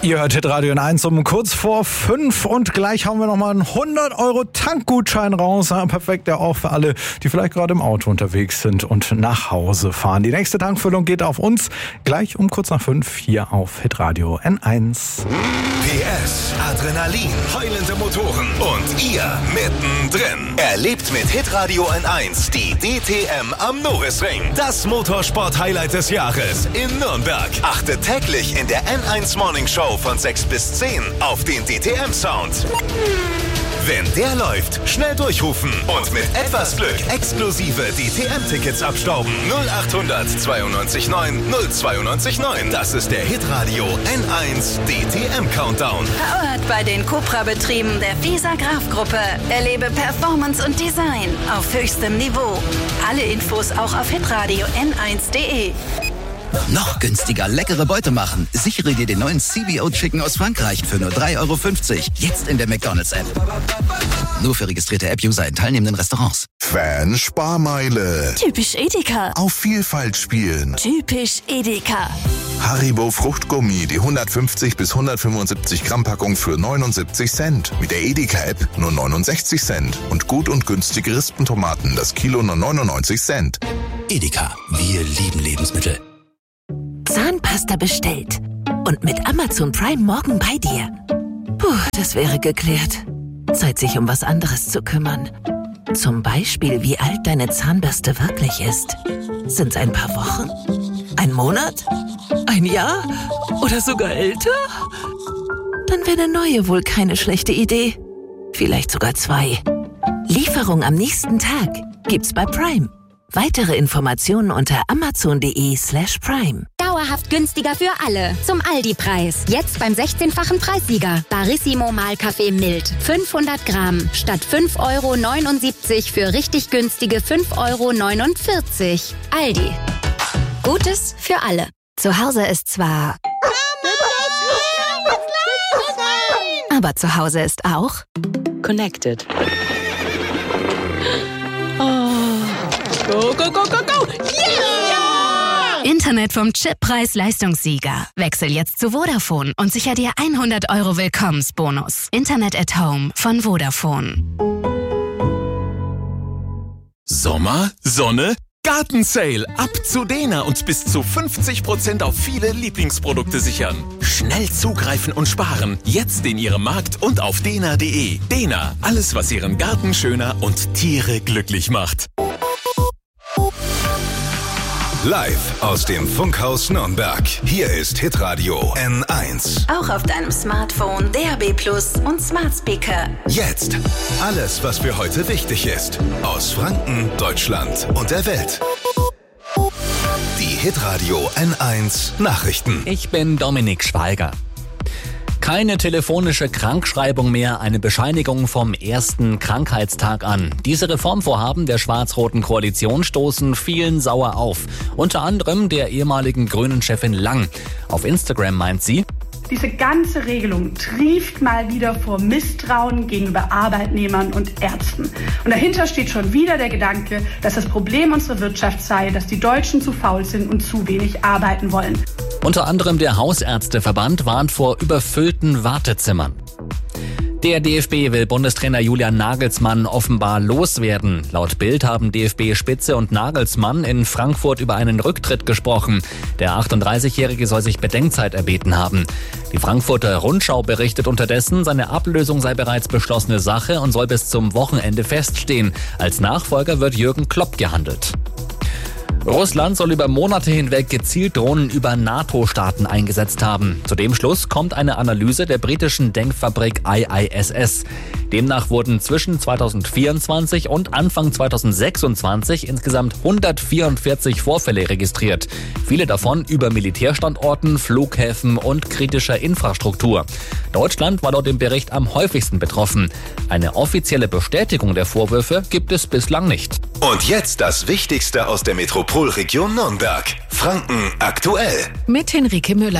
Ihr hört Hitradio N1 um kurz vor 5 und gleich hauen wir nochmal einen 100€ Tankgutschein raus. Ja, perfekt, ja auch für alle, die vielleicht gerade im Auto unterwegs sind und nach Hause fahren. Die nächste Tankfüllung geht auf uns gleich um kurz nach 5 hier auf Hitradio N1. PS, Adrenalin, heulende Motoren und ihr mittendrin. Erlebt mit Hitradio N1 die DTM am Norrisring. Das Motorsport-Highlight des Jahres in Nürnberg. Achtet täglich in der N1 Morning Show von 6 bis 10 auf den DTM-Sound. Wenn der läuft, schnell durchrufen und mit etwas Glück exklusive DTM-Tickets abstauben. 0800 92 9 092 9. Das ist der Hitradio N1 DTM-Countdown. Powered bei den Cupra-Betrieben der FISA Graf-Gruppe. Erlebe Performance und Design auf höchstem Niveau. Alle Infos auch auf hitradio n1.de. Noch günstiger leckere Beute machen. Sichere dir den neuen CBO Chicken aus Frankreich für nur 3,50 €. Jetzt in der McDonald's-App. Nur für registrierte App-User in teilnehmenden Restaurants. Fan-Sparmeile. Typisch Edeka. Auf Vielfalt spielen. Typisch Edeka. Haribo Fruchtgummi, die 150 bis 175 Gramm Packung für 79 Cent. Mit der Edeka-App nur 69 Cent. Und gut und günstige Rispentomaten, das Kilo nur 99 Cent. Edeka, wir lieben Lebensmittel. Zahnpasta bestellt. Und mit Amazon Prime morgen bei dir. Puh, das wäre geklärt. Zeit, sich um was anderes zu kümmern. Zum Beispiel, wie alt deine Zahnbürste wirklich ist. Sind's ein paar Wochen? Ein Monat? Ein Jahr? Oder sogar älter? Dann wäre eine neue wohl keine schlechte Idee. Vielleicht sogar 2. Lieferung am nächsten Tag gibt's bei Prime. Weitere Informationen unter amazon.de/prime. Dauerhaft günstiger für alle. Zum Aldi-Preis. Jetzt beim 16-fachen Preissieger. Barissimo Mahlkaffee Mild. 500 Gramm. Statt 5,79 € für richtig günstige 5,49 €. Aldi. Gutes für alle. Zu Hause ist zwar... Aber zu Hause ist auch... Connected. Go, go, go, go, go! Yeah! Internet vom Chip-Preis-Leistungssieger. Wechsel jetzt zu Vodafone und sicher dir 100 € Willkommensbonus. Internet at Home von Vodafone. Sommer, Sonne, Gartensale. Ab zu Dena und bis zu 50% auf viele Lieblingsprodukte sichern. Schnell zugreifen und sparen. Jetzt in Ihrem Markt und auf dena.de. Dena, alles was Ihren Garten schöner und Tiere glücklich macht. Live aus dem Funkhaus Nürnberg. Hier ist Hitradio N1. Auch auf deinem Smartphone, DAB+ und Smart Speaker. Jetzt alles, was für heute wichtig ist. Aus Franken, Deutschland und der Welt. Die Hitradio N1 Nachrichten. Ich bin Dominik Schweiger. Keine telefonische Krankschreibung mehr, eine Bescheinigung vom ersten Krankheitstag an. Diese Reformvorhaben der schwarz-roten Koalition stoßen vielen sauer auf. Unter anderem der ehemaligen Grünen-Chefin Lang. Auf Instagram meint sie: Diese ganze Regelung trieft mal wieder vor Misstrauen gegenüber Arbeitnehmern und Ärzten. Und dahinter steht schon wieder der Gedanke, dass das Problem unserer Wirtschaft sei, dass die Deutschen zu faul sind und zu wenig arbeiten wollen. Unter anderem der Hausärzteverband warnt vor überfüllten Wartezimmern. Der DFB will Bundestrainer Julian Nagelsmann offenbar loswerden. Laut Bild haben DFB-Spitze und Nagelsmann in Frankfurt über einen Rücktritt gesprochen. Der 38-Jährige soll sich Bedenkzeit erbeten haben. Die Frankfurter Rundschau berichtet unterdessen, seine Ablösung sei bereits beschlossene Sache und soll bis zum Wochenende feststehen. Als Nachfolger wird Jürgen Klopp gehandelt. Russland soll über Monate hinweg gezielt Drohnen über NATO-Staaten eingesetzt haben. Zu dem Schluss kommt eine Analyse der britischen Denkfabrik IISS. Demnach wurden zwischen 2024 und Anfang 2026 insgesamt 144 Vorfälle registriert. Viele davon über Militärstandorten, Flughäfen und kritischer Infrastruktur. Deutschland war laut dem Bericht am häufigsten betroffen. Eine offizielle Bestätigung der Vorwürfe gibt es bislang nicht. Und jetzt das Wichtigste aus der Metropolregion Nürnberg. Franken aktuell. Mit Henrike Müller.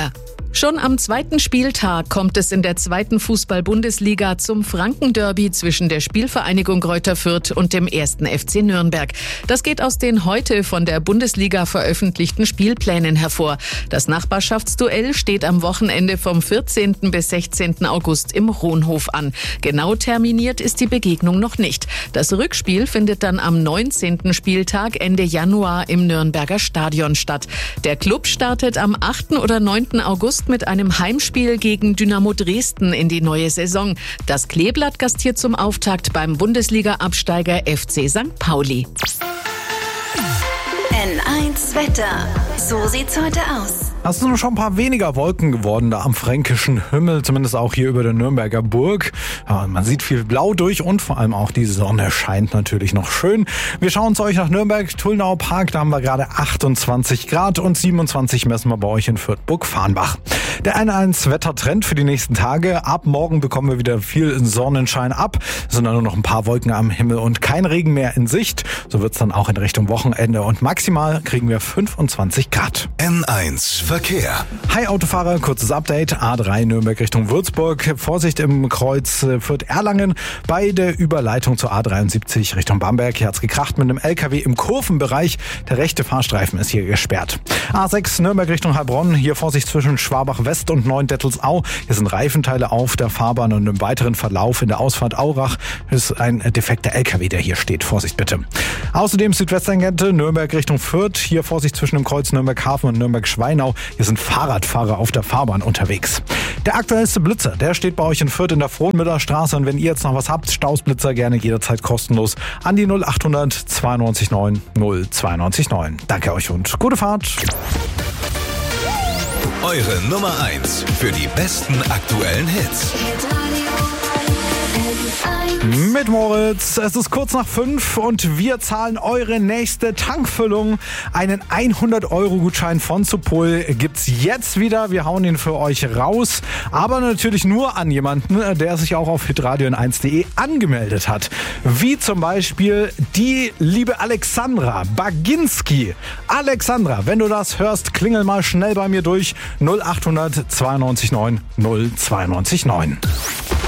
Schon am zweiten Spieltag kommt es in der zweiten Fußball-Bundesliga zum Franken-Derby zwischen der Spielvereinigung Greuther Fürth und dem 1. FC Nürnberg. Das geht aus den heute von der Bundesliga veröffentlichten Spielplänen hervor. Das Nachbarschaftsduell steht am Wochenende vom 14. bis 16. August im Rohnhof an. Genau terminiert ist die Begegnung noch nicht. Das Rückspiel findet dann am 19. Spieltag Ende Januar im Nürnberger Stadion statt. Der Club startet am 8. oder 9. August mit einem Heimspiel gegen Dynamo Dresden in die neue Saison. Das Kleeblatt gastiert zum Auftakt beim Bundesliga-Absteiger FC St. Pauli. N1 Wetter. So sieht's heute aus. Es sind schon ein paar weniger Wolken geworden da am fränkischen Himmel, zumindest auch hier über der Nürnberger Burg. Ja, man sieht viel Blau durch und vor allem auch die Sonne scheint natürlich noch schön. Wir schauen zu euch nach Nürnberg, Tullnauer Park, da haben wir gerade 28 Grad und 27 messen wir bei euch in Fürth-Burg-Farnbach. Der N1-Wettertrend für die nächsten Tage. Ab morgen bekommen wir wieder viel Sonnenschein ab. Es sind dann nur noch ein paar Wolken am Himmel und kein Regen mehr in Sicht. So wird's dann auch in Richtung Wochenende und maximal kriegen wir 25 Grad. N1 Verkehr. Hi Autofahrer, kurzes Update. A3 Nürnberg Richtung Würzburg. Vorsicht im Kreuz Fürth-Erlangen. Bei der Überleitung zur A73 Richtung Bamberg. Hier hat's gekracht mit einem LKW im Kurvenbereich. Der rechte Fahrstreifen ist hier gesperrt. A6 Nürnberg Richtung Heilbronn. Hier Vorsicht zwischen Schwabach West und Neuendettelsau. Hier sind Reifenteile auf der Fahrbahn und im weiteren Verlauf in der Ausfahrt Aurach ist ein defekter LKW, der hier steht. Vorsicht bitte. Außerdem Südwesttangente Nürnberg Richtung Fürth. Hier Vorsicht zwischen dem Kreuz Nürnberg-Hafen und Nürnberg-Schweinau. Hier sind Fahrradfahrer auf der Fahrbahn unterwegs. Der aktuellste Blitzer, der steht bei euch in Fürth in der Frohnmüllerstraße. Und wenn ihr jetzt noch was habt, Stausblitzer gerne jederzeit kostenlos an die 0800 92 9 092 9. Danke euch und gute Fahrt. Eure Nummer 1 für die besten aktuellen Hits. Mit Moritz, es ist kurz nach 5 und wir zahlen eure nächste Tankfüllung. Einen 100-Euro-Gutschein von Supol gibt's jetzt wieder. Wir hauen ihn für euch raus, aber natürlich nur an jemanden, der sich auch auf hitradio n1.de angemeldet hat. Wie zum Beispiel die liebe Alexandra Baginski. Alexandra, wenn du das hörst, klingel mal schnell bei mir durch. 0800 92 9 092 9.